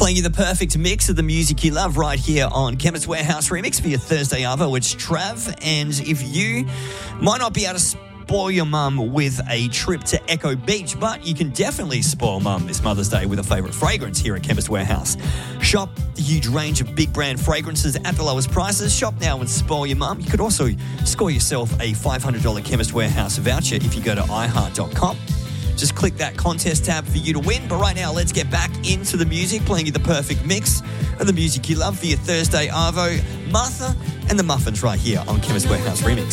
Playing you the perfect mix of the music you love right here on Chemist Warehouse Remix for your Thursday Arvo. It's Trav, and if you might not be able to spoil your mum with a trip to Echo Beach, but you can definitely spoil mum this Mother's Day with a favourite fragrance here at Chemist Warehouse. Shop the huge range of big brand fragrances at the lowest prices. Shop now and spoil your mum. You could also score yourself a $500 Chemist Warehouse voucher if you go to iHeart.com. Just click that contest tab for you to win. But right now, let's get back into the music, playing you the perfect mix of the music you love for your Thursday Arvo. Martha and the Muffins right here on Chemist Warehouse Remix.